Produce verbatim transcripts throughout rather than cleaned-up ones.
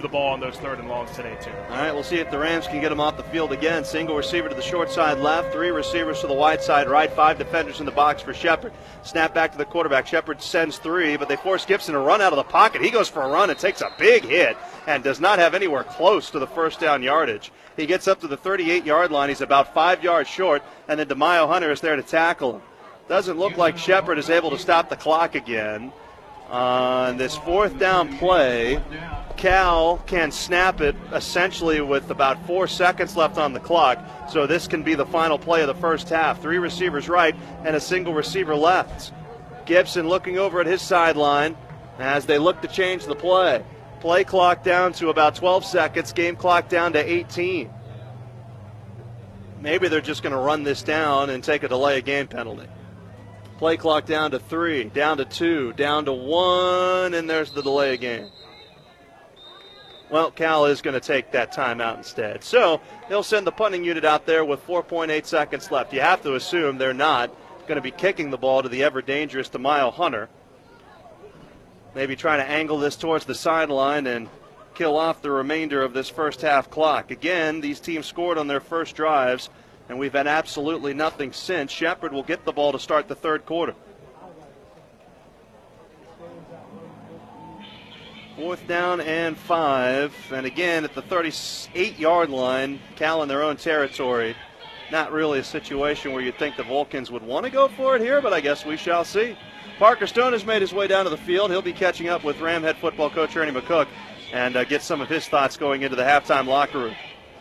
the ball on those third and longs today, too. All right, we'll see if the Rams can get him off the field again. Single receiver to the short side left, three receivers to the wide side right, five defenders in the box for Shepard. Snap back to the quarterback. Shepard sends three, but they force Gibson to run out of the pocket. He goes for a run and takes a big hit and does not have anywhere close to the first down yardage. He gets up to the thirty-eight-yard line. He's about five yards short, and then DeMaio Hunter is there to tackle him. Doesn't look like Shepard is able to stop the clock again. On this fourth down play, Cal can snap it essentially with about four seconds left on the clock, so this can be the final play of the first half. Three receivers right and a single receiver left. Gibson looking over at his sideline as they look to change the play. Play clock down to about twelve seconds, game clock down to eighteen. Maybe they're just going to run this down and take a delay of game penalty. Play clock down to three, down to two, down to one, and there's the delay of game. Well, Cal is going to take that timeout instead. So they'll send the punting unit out there with four point eight seconds left. You have to assume they're not going to be kicking the ball to the ever-dangerous DeMaio Hunter. Maybe trying to angle this towards the sideline and kill off the remainder of this first half clock. Again, these teams scored on their first drives, and we've had absolutely nothing since. Shepard will get the ball to start the third quarter. Fourth down and five. And again, at the thirty-eight-yard line, Cal in their own territory. Not really a situation where you'd think the Vulcans would want to go for it here, but I guess we shall see. Parker Stone has made his way down to the field. He'll be catching up with Ram head football coach Ernie McCook and uh, get some of his thoughts going into the halftime locker room.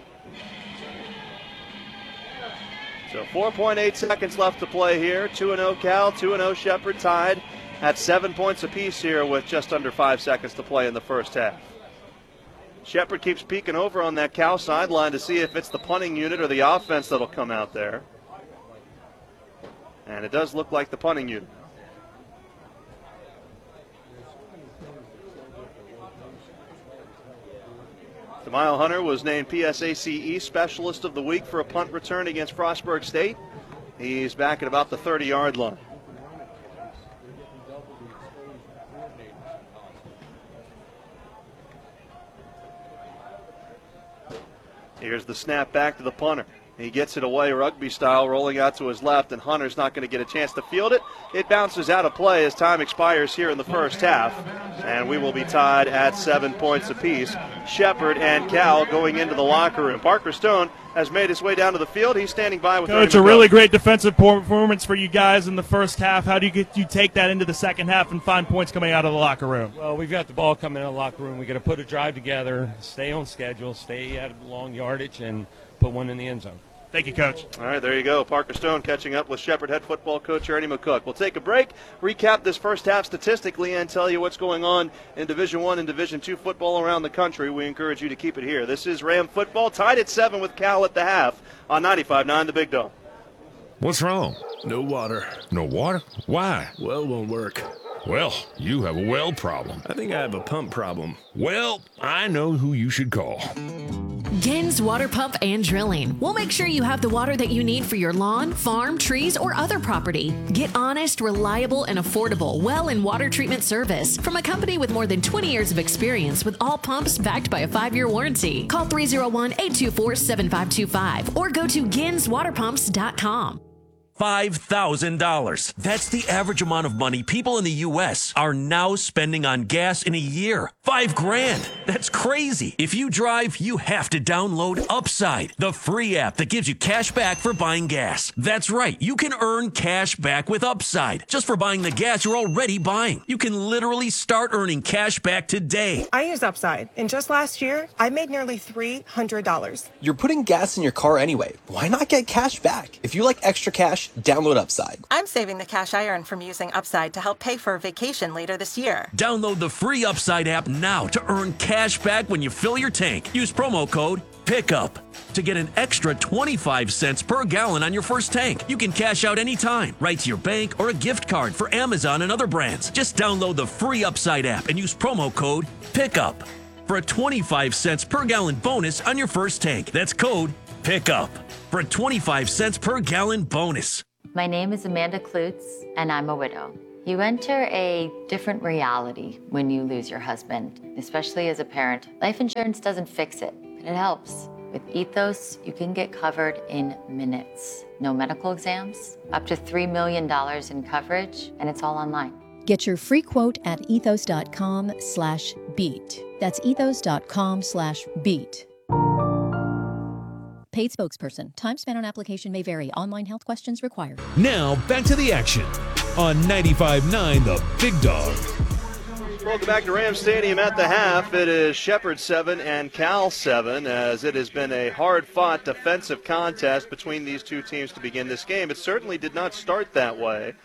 So four point eight seconds left to play here. two and oh Cal, two and oh Shepard tied at seven points apiece here with just under five seconds to play in the first half. Shepard keeps peeking over on that Cal sideline to see if it's the punting unit or the offense that'll come out there. And it does look like the punting unit. DeMaio Hunter was named P S A C East Specialist of the Week for a punt return against Frostburg State. He's back at about the thirty-yard line. Here's the snap back to the punter. He gets it away rugby style, rolling out to his left, and Hunter's not going to get a chance to field it. It bounces out of play as time expires here in the first half, and we will be tied at seven points apiece. Shepard and Cal going into the locker room. Parker Stone has made his way down to the field. He's standing by with Coach, a really great defensive performance for you guys in the first half. How do you get you take that into the second half and find points coming out of the locker room? Well, we've got the ball coming out of the locker room. We've got to put a drive together, stay on schedule, stay at a long yardage, and put one in the end zone. Thank you, Coach. All right, there you go. Parker Stone catching up with Shepard head football coach Ernie McCook. We'll take a break, recap this first half statistically, and tell you what's going on in Division One and Division Two football around the country. We encourage you to keep it here. This is Ram football, tied at seven with Cal at the half on ninety-five point nine The Big Dome. What's wrong? No water. No water? Why? Well won't work. Well, you have a well problem. I think I have a pump problem. Well, I know who you should call. Gins Water Pump and Drilling. We'll make sure you have the water that you need for your lawn, farm, trees, or other property. Get honest, reliable, and affordable well and water treatment service from a company with more than twenty years of experience with all pumps backed by a five-year warranty. Call three oh one, eight two four, seven five two five or go to gins water pumps dot com. five thousand dollars. That's the average amount of money people in the U S are now spending on gas in a year. Five grand. That's crazy. If you drive, you have to download Upside, the free app that gives you cash back for buying gas. That's right. You can earn cash back with Upside just for buying the gas you're already buying. You can literally start earning cash back today. I use Upside, and just last year, I made nearly three hundred dollars. You're putting gas in your car anyway. Why not get cash back? If you like extra cash, download Upside. I'm saving the cash I earn from using Upside to help pay for a vacation later this year. Download the free Upside app now to earn cash back when you fill your tank. Use promo code PICKUP to get an extra twenty-five cents per gallon on your first tank. You can cash out anytime, right to your bank or a gift card for Amazon and other brands. Just download the free Upside app and use promo code PICKUP for a twenty-five cents per gallon bonus on your first tank. That's code PICKUP for a twenty-five cents per gallon bonus. My name is Amanda Klutz, and I'm a widow. You enter a different reality when you lose your husband, especially as a parent. Life insurance doesn't fix it, but it helps. With Ethos, you can get covered in minutes. No medical exams, up to three million dollars in coverage, and it's all online. Get your free quote at ethos.com slash beat. That's ethos.com slash beat. Paid spokesperson. Time spent on application may vary. Online health questions required. Now, back to the action on ninety-five point nine The Big Dog. Welcome back to Ram Stadium at the half. It is Shepherd seven and Cal seven, as it has been a hard-fought defensive contest between these two teams to begin this game. It certainly did not start that way,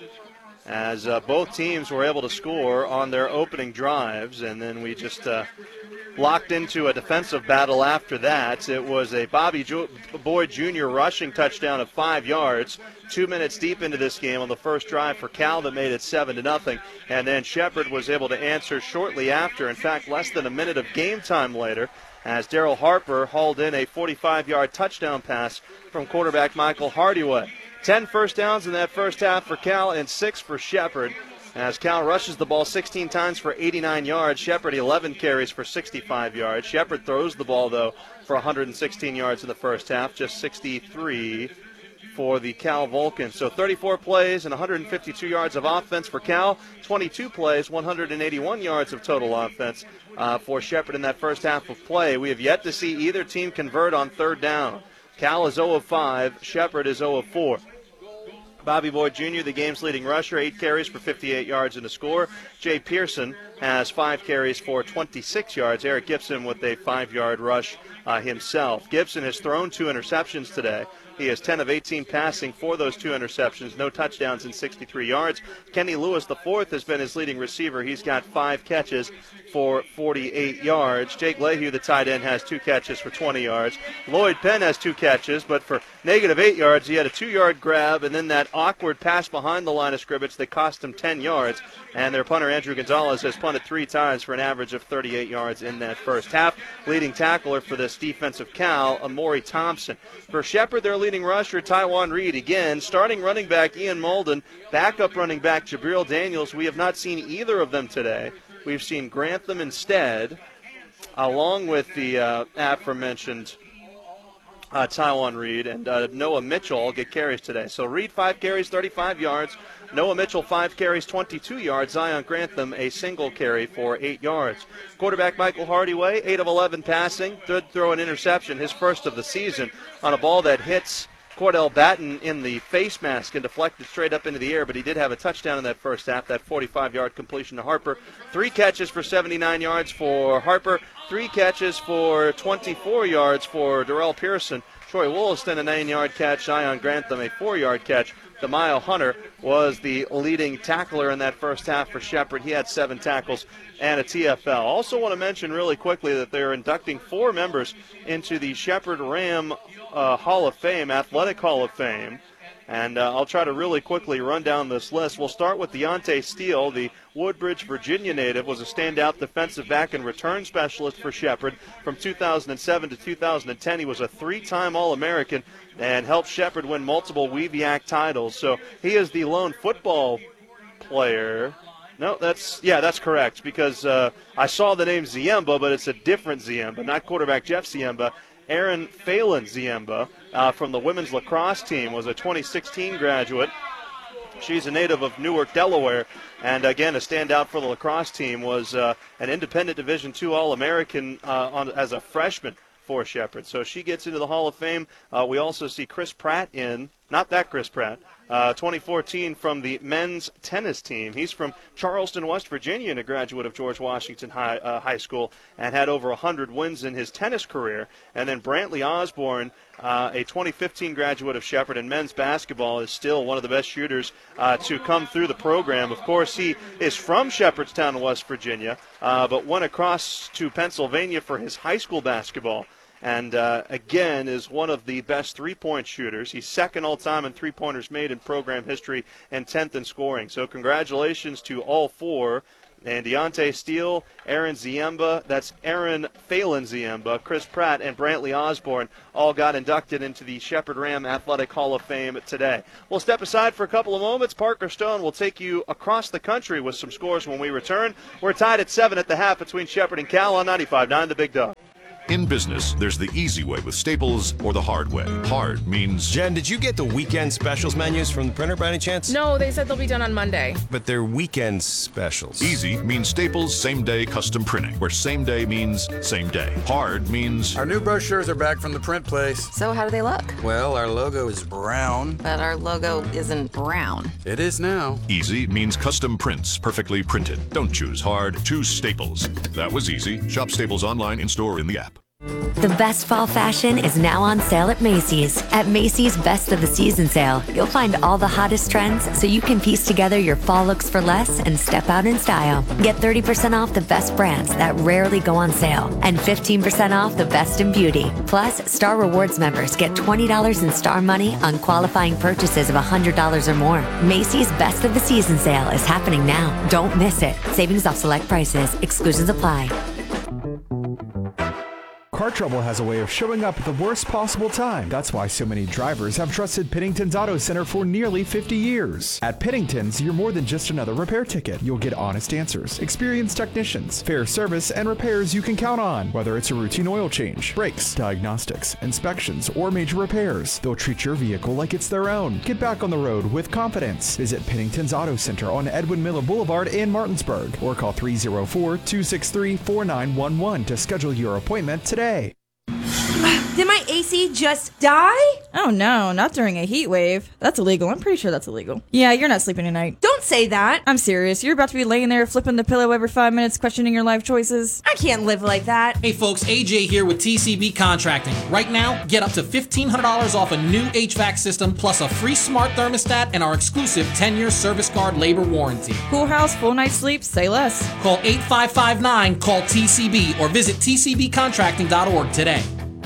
as uh, both teams were able to score on their opening drives, and then we just uh, locked into a defensive battle after that. It was a Bobby jo- Boyd Junior rushing touchdown of five yards, two minutes deep into this game on the first drive for Cal that made it seven to nothing, and then Shepherd was able to answer shortly after, in fact less than a minute of game time later, as Daryl Harper hauled in a forty-five-yard touchdown pass from quarterback Michael Hardyway. Ten first downs in that first half for Cal and six for Shepherd, as Cal rushes the ball sixteen times for eighty-nine yards. Shepherd eleven carries for sixty-five yards. Shepherd throws the ball, though, for one hundred sixteen yards in the first half, just sixty-three for the Cal Vulcans. So thirty-four plays and one hundred fifty-two yards of offense for Cal, twenty-two plays, one hundred eighty-one yards of total offense uh, for Shepherd in that first half of play. We have yet to see either team convert on third down. Cal is zero of five, Shepherd is zero of four. Bobby Boyd Junior, the game's leading rusher, eight carries for fifty-eight yards and a score. Jay Pearson has five carries for twenty-six yards. Eric Gibson with a five-yard rush uh, himself. Gibson has thrown two interceptions today. He is ten of eighteen passing for those two interceptions, no touchdowns and sixty-three yards. Kenny Lewis, the fourth, has been his leading receiver. He's got five catches for forty-eight yards. Jake Lehue, the tight end, has two catches for twenty yards. Lloyd Penn has two catches, but for negative eight yards, he had a two-yard grab, and then that awkward pass behind the line of scrimmage that cost him ten yards. And their punter, Andrew Gonzalez, has punted three times for an average of thirty-eight yards in that first half. Leading tackler for this defensive Cal, Amori Thompson. For Shepherd, their leading rusher, Taiwan Reed. Again, starting running back Ian Molden, backup running back Jabril Daniels. We have not seen either of them today. We've seen Grantham instead, along with the uh, aforementioned uh, Taiwan Reed, and uh, Noah Mitchell all get carries today. So Reed, five carries, thirty-five yards. Noah Mitchell, five carries, twenty-two yards. Zion Grantham, a single carry for eight yards. Quarterback Michael Hardyway, eight of eleven passing. Did throw an interception, his first of the season, on a ball that hits Cordell Batten in the face mask and deflected straight up into the air, but he did have a touchdown in that first half, that forty-five-yard completion to Harper. Three catches for seventy-nine yards for Harper. Three catches for twenty-four yards for Darrell Pearson. Troy Wollaston, a nine-yard catch. Zion Grantham, a four-yard catch. DeMaio Hunter was the leading tackler in that first half for Shepherd. He had seven tackles and a T F L. Also want to mention really quickly that they're inducting four members into the Shepherd Ram uh, Hall of Fame, Athletic Hall of Fame. And uh, I'll try to really quickly run down this list. We'll start with Deontay Steele, the Woodbridge, Virginia native, was a standout defensive back and return specialist for Shepherd. From two thousand seven to two thousand ten, he was a three-time All-American and helped Shepherd win multiple Weviac titles. So he is the lone football player. No, that's, yeah, that's correct, because uh, I saw the name Ziemba, but it's a different Ziemba, not quarterback Jeff Ziemba. Aaron Phelan Ziemba uh, from the women's lacrosse team was a twenty sixteen graduate. She's a native of Newark, Delaware, and again, a standout for the lacrosse team, was uh, an independent Division two All-American uh, on, as a freshman for Shepherd. So she gets into the Hall of Fame. Uh, we also see Chris Pratt in, not that Chris Pratt, uh, twenty fourteen from the men's tennis team. He's from Charleston, West Virginia, and a graduate of George Washington High, uh, High School, and had over one hundred wins in his tennis career. And then Brantley Osborne, uh, a twenty fifteen graduate of Shepherd in men's basketball, is still one of the best shooters uh, to come through the program. Of course, he is from Shepherdstown, West Virginia, uh, but went across to Pennsylvania for his high school basketball. And, uh, again, is one of the best three-point shooters. He's second all-time in three-pointers made in program history and tenth in scoring. So congratulations to all four. And Deontay Steele, Aaron Ziemba, that's Aaron Phelan Ziemba, Chris Pratt, and Brantley Osborne all got inducted into the Shepherd Ram Athletic Hall of Fame today. We'll step aside for a couple of moments. Parker Stone will take you across the country with some scores when we return. We're tied at seven at the half between Shepherd and Cal on ninety-five point nine The Big Dog. In business, there's the easy way with Staples or the hard way. Hard means... Jen, did you get the weekend specials menus from the printer by any chance? No, they said they'll be done on Monday. But they're weekend specials. Easy means Staples same-day custom printing, where same day means same day. Hard means... Our new brochures are back from the print place. So how do they look? Well, our logo is brown. But our logo isn't brown. It is now. Easy means custom prints, perfectly printed. Don't choose hard, choose Staples. That was easy. Shop Staples online, in-store, in the app. The best fall fashion is now on sale at Macy's. At Macy's Best of the Season sale, you'll find all the hottest trends so you can piece together your fall looks for less and step out in style. Get thirty percent off the best brands that rarely go on sale and fifteen percent off the best in beauty. Plus, Star Rewards members get twenty dollars in Star Money on qualifying purchases of one hundred dollars or more. Macy's Best of the Season sale is happening now. Don't miss it. Savings off select prices. Exclusions apply. Car trouble has a way of showing up at the worst possible time. That's why so many drivers have trusted Pennington's Auto Center for nearly fifty years. At Pennington's, you're more than just another repair ticket. You'll get honest answers, experienced technicians, fair service, and repairs you can count on. Whether it's a routine oil change, brakes, diagnostics, inspections, or major repairs, they'll treat your vehicle like it's their own. Get back on the road with confidence. Visit Pennington's Auto Center on Edwin Miller Boulevard in Martinsburg or call three oh four, two six three, four nine one one to schedule your appointment today. Did my A C just die? Oh no, not during a heat wave. That's illegal. I'm pretty sure that's illegal. Yeah, you're not sleeping tonight. Don't say that. I'm serious. You're about to be laying there flipping the pillow every five minutes, questioning your life choices. I can't live like that. Hey folks, A J here with T C B Contracting. Right now, get up to fifteen hundred dollars off a new H V A C system plus a free smart thermostat and our exclusive ten-year service guard labor warranty. Cool house, full night's sleep, say less. Call eight five five nine, call T C B or visit T C B contracting dot org today.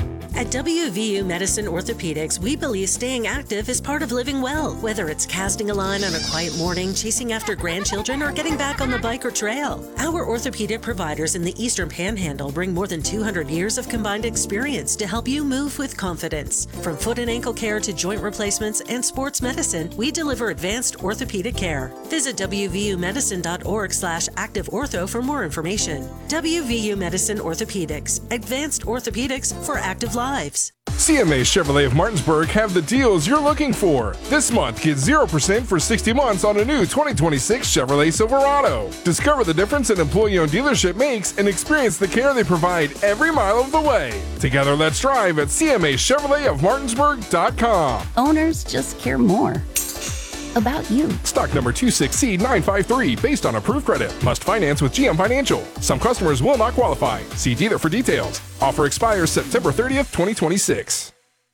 At W V U Medicine Orthopedics, we believe staying active is part of living well, whether it's casting a line on a quiet morning, chasing after grandchildren, or getting back on the bike or trail. Our orthopedic providers in the Eastern Panhandle bring more than two hundred years of combined experience to help you move with confidence. From foot and ankle care to joint replacements and sports medicine, we deliver advanced orthopedic care. Visit W V U medicine dot org slash active ortho for more information. W V U Medicine Orthopedics, advanced orthopedics for active lives. C M A Chevrolet of Martinsburg have the deals you're looking for. This month, get zero percent for sixty months on a new twenty twenty-six Chevrolet Silverado. Discover the difference an employee-owned dealership makes and experience the care they provide every mile of the way. Together, let's drive at C M A Chevrolet of Martinsburg dot com. Owners just care more about you. Stock number two six C nine five three, based on approved credit. Must finance with G M Financial. Some customers will not qualify. See dealer for details. Offer expires September thirtieth, twenty twenty-six.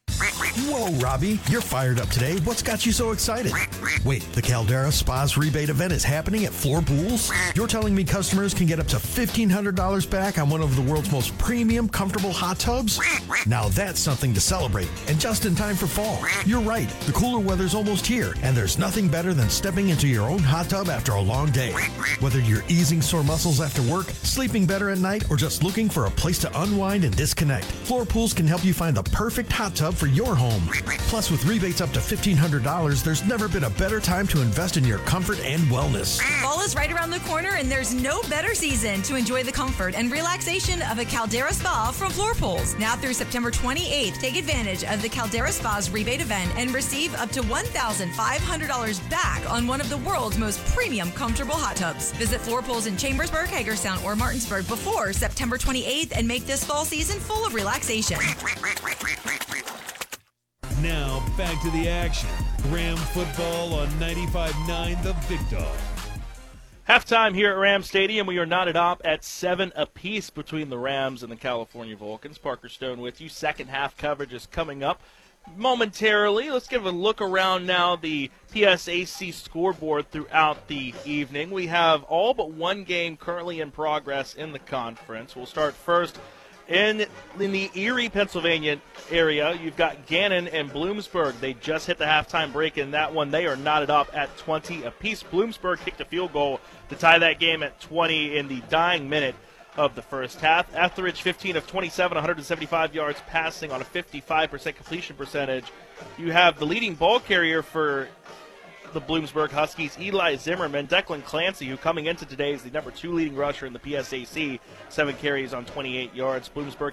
Whoa, Robbie, you're fired up today. What's got you so excited? Wait, the Caldera Spas rebate event is happening at Floor Pools? You're telling me customers can get up to fifteen hundred dollars back on one of the world's most premium, comfortable hot tubs? Now that's something to celebrate, and just in time for fall. You're right, the cooler weather's almost here, and there's nothing better than stepping into your own hot tub after a long day. Whether you're easing sore muscles after work, sleeping better at night, or just looking for a place to unwind and disconnect, Floor Pools can help you find the perfect hot tub for your home. Plus, with rebates up to fifteen hundred dollars, there's never been a better time to invest in your comfort and wellness. Fall is right around the corner, and there's no better season to enjoy the comfort and relaxation of a Caldera Spa from Floor Pools. Now through September twenty-eighth, take advantage of the Caldera Spa's rebate event and receive up to one thousand five hundred dollars back on one of the world's most premium comfortable hot tubs. Visit Floor Pools in Chambersburg, Hagerstown, or Martinsburg before September twenty-eighth and make this fall season full of relaxation. Now back to the action. Ram football on ninety-five point nine The Big Dog. Halftime here at Ram Stadium. We are knotted up at seven apiece between the Rams and the California Vulcans. Parker Stone with you. Second half coverage is coming up momentarily. Let's give a look around now the P S A C scoreboard throughout the evening. We have all but one game currently in progress in the conference. We'll start first In, in the Erie, Pennsylvania area, you've got Gannon and Bloomsburg. They just hit the halftime break in that one. They are knotted up at twenty apiece. Bloomsburg kicked a field goal to tie that game at twenty in the dying minute of the first half. Etheridge, fifteen of twenty-seven, one hundred seventy-five yards passing on a fifty-five percent completion percentage. You have the leading ball carrier for the Bloomsburg Huskies, Eli Zimmerman. Declan Clancy, who coming into today is the number two leading rusher in the P S A C, seven carries on twenty-eight yards. Bloomsburg